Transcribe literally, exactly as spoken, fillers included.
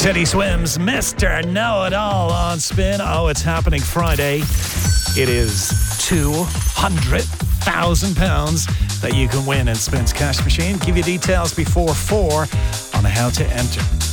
Teddy Swims, Mister Know-It-All on Spin. Oh, it's happening Friday. It is two hundred thousand pounds that you can win in Spin's cash machine. Give you details before four on how to enter.